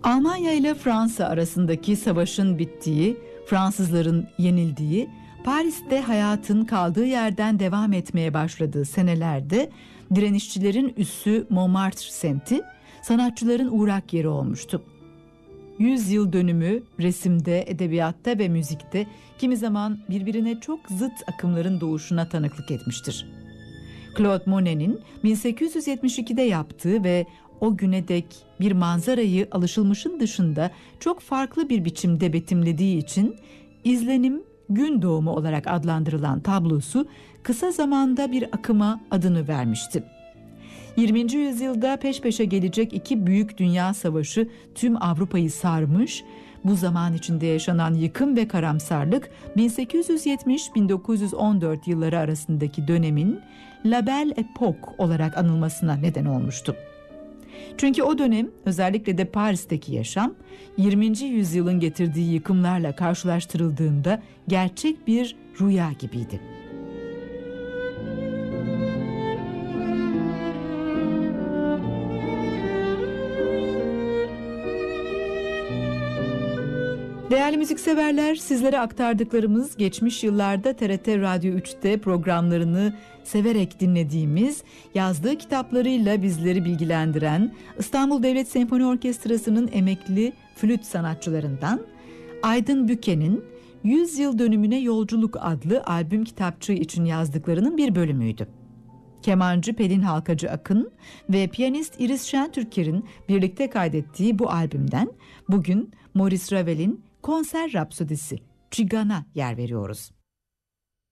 Almanya ile Fransa arasındaki savaşın bittiği, Fransızların yenildiği, Paris'te hayatın kaldığı yerden devam etmeye başladığı senelerde direnişçilerin üssü Montmartre semti sanatçıların uğrak yeri olmuştu. 100 yıl dönümü resimde, edebiyatta ve müzikte kimi zaman birbirine çok zıt akımların doğuşuna tanıklık etmiştir. Claude Monet'in 1872'de yaptığı ve o güne dek bir manzarayı alışılmışın dışında çok farklı bir biçimde betimlediği için izlenim gün doğumu olarak adlandırılan tablosu kısa zamanda bir akıma adını vermişti. 20. yüzyılda peş peşe gelecek iki büyük dünya savaşı tüm Avrupa'yı sarmış, bu zaman içinde yaşanan yıkım ve karamsarlık 1870-1914 yılları arasındaki dönemin La Belle Époque olarak anılmasına neden olmuştu. Çünkü o dönem özellikle de Paris'teki yaşam 20. yüzyılın getirdiği yıkımlarla karşılaştırıldığında gerçek bir rüya gibiydi. Değerli müzikseverler, sizlere aktardıklarımız geçmiş yıllarda TRT Radyo 3'te programlarını severek dinlediğimiz, yazdığı kitaplarıyla bizleri bilgilendiren İstanbul Devlet Senfoni Orkestrası'nın emekli flüt sanatçılarından Aydın Büke'nin 100 Yıl Dönümüne Yolculuk adlı albüm kitapçığı için yazdıklarının bir bölümüydü. Kemancı Pelin Halkacı Akın ve piyanist Iris Şentürker'in birlikte kaydettiği bu albümden bugün Maurice Ravel'in Konser Rapsodisi Çigan'a yer veriyoruz.